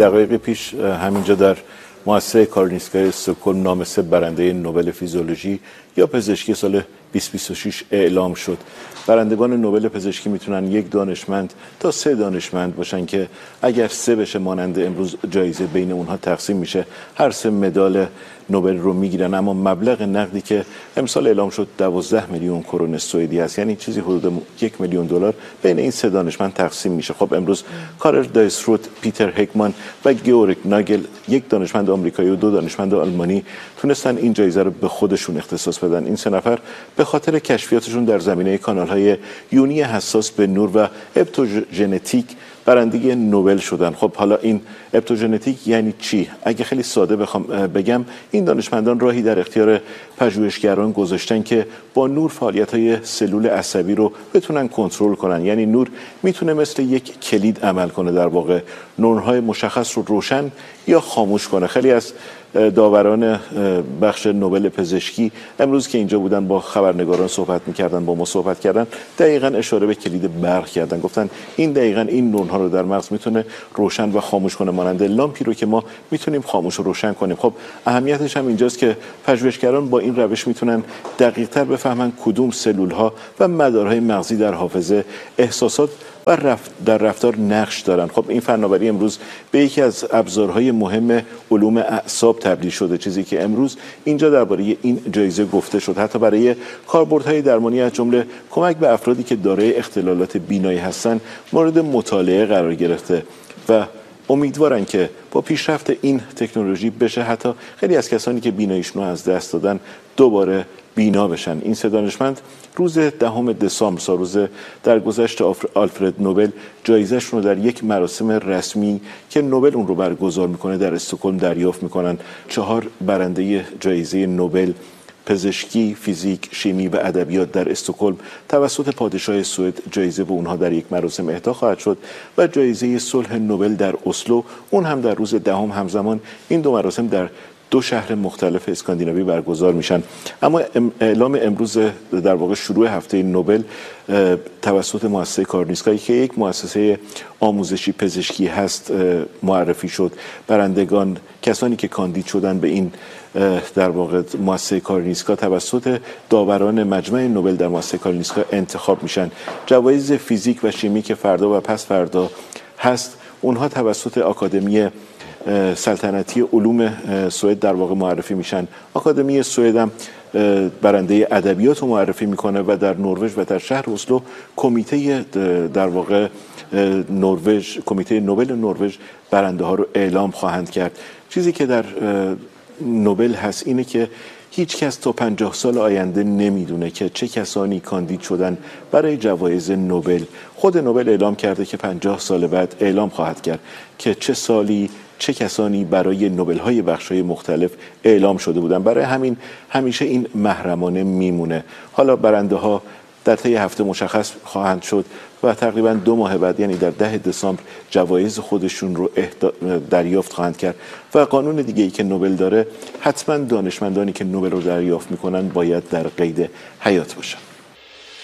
دقایق پیش همینجا در مؤسسه کارولینسکای استکهلم نام 3 برنده نوبل فیزیولوژی یا پزشکی سال 2026 اعلام شد. برندگان نوبل پزشکی میتونن 1 دانشمند تا 3 دانشمند باشن که اگر 3 بشه مانند امروز جایزه بین اونها تقسیم میشه، هر 3 مدال نوبل رو میگیرن. اما مبلغ نقدی که امسال اعلام شد 12 میلیون کرون سوئدی است، یعنی چیزی حدود 1 میلیون دلار بین این 3 دانشمند تقسیم میشه. خب امروز کارل دایسروت، پیتر هکمان و گئورگ ناگل، 1 دانشمند آمریکایی و 2 دانشمند آلمانی، تونستن این جایزه رو به خودشون اختصاص بدن. این 3 نفر به خاطر کشفیاتشون در زمینه کانال‌های یونی حساس به نور و اپیژنتیک برنده نوبل شدن. خب حالا این اپیژنتیک یعنی چی؟ اگه خیلی ساده بخوام بگم، این دانشمندان راهی در اختیار پژوهشگران گذاشتن که با نور فعالیت‌های سلول عصبی رو بتونن کنترل کنن. یعنی نور میتونه مثل یک کلید عمل کنه، در واقع نورهای مشخص رو روشن یا خاموش کنه. خیلی از داوران بخش نوبل پزشکی امروز که اینجا بودن با خبرنگاران صحبت می‌کردن، با ما صحبت کردن، دقیقاً اشاره به کلید برق کردن. گفتن این دقیقاً این نورها رو در مغز میتونه روشن و خاموش کنه، مانند لامپی رو که ما میتونیم خاموش و روشن کنیم. خب اهمیتش هم اینجاست که پژوهشگران با این روش میتونن دقیق‌تر بفهمن کدوم سلول‌ها و مدارهای مغزی در حافظه، احساسات و در رفتار نقش دارن. خب این فناوری امروز به یکی از ابزارهای مهم علوم اعصاب تبدیل شده، چیزی که امروز اینجا درباره این جایزه گفته شد. حتی برای کاربردهای درمانی از جمله کمک به افرادی که دارای اختلالات بینایی هستند مورد مطالعه قرار گرفته و امیدوارن که با پیشرفت این تکنولوژی بشه حتی خیلی از کسانی که بیناییشون رو از دست دادن دوباره بینا بشن. این 3 دانشمند روز 10 دسامبر، روز درگذشت آلفرد نوبل، جایزه‌شون رو در یک مراسم رسمی که نوبل اون رو برگزار میکنه در استکهلم دریافت میکنن. 4 برنده جایزه نوبل پزشکی، فیزیک، شیمی و ادبیات در استکهلم توسط پادشاه سوئد جایزه به اونها در یک مراسم اهدا خواهد شد و جایزه صلح نوبل در اسلو، اون هم در روز 10 همزمان. این 2 مراسم در 2 شهر مختلف اسکاندیناوی برگزار میشن. اما اعلام امروز در واقع شروع هفته نوبل توسط مؤسسه کارولینسکای که یک مؤسسه آموزشی پزشکی هست معرفی شد. برندگان، کسانی که کاندید شدن به این در واقع مؤسسه کارولینسکا توسط داوران مجمع نوبل در مؤسسه کارولینسکا انتخاب میشن. جوایز فیزیک و شیمی که فردا و پس فردا هست، اونها توسط آکادمی سلطنتی علوم سوئد در واقع معرفی میشن. آکادمی سوئد هم برنده ادبیات رو معرفی میکنه و در نروژ و در شهر اسلو کمیته در واقع کمیته نوبل نروژ برنده ها رو اعلام خواهند کرد. چیزی که در نوبل هست اینه که هیچ کس تا 50 سال آینده نمیدونه که چه کسانی کاندید شدن برای جوایز نوبل. خود نوبل اعلام کرده که 50 سال بعد اعلام خواهد کرد که چه سالی چه کسانی برای نوبل های بخش‌های مختلف اعلام شده بودن. برای همین همیشه این محرمانه میمونه. حالا برنده ها در طی هفته مشخص خواهند شد و تقریبا 2 ماه بعد، یعنی در 10 دسامبر، جوایز خودشون رو دریافت خواهند کرد. و قانون دیگه‌ای که نوبل داره، حتما دانشمندانی که نوبل رو دریافت میکنن باید در قید حیات باشن.